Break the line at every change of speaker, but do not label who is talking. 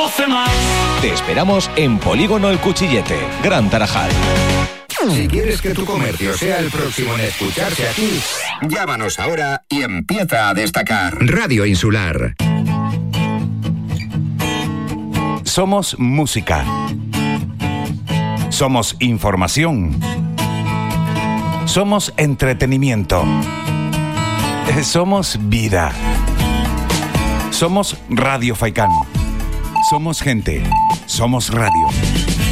12 más.
Te esperamos en Polígono El Cuchillete, Gran Tarajal.
Si quieres que tu comercio sea el próximo en escucharse aquí, llámanos ahora y empieza a destacar. Radio Insular.
Somos música. Somos información. Somos entretenimiento. Somos vida. Somos Radio Faikán. Somos gente. Somos radio.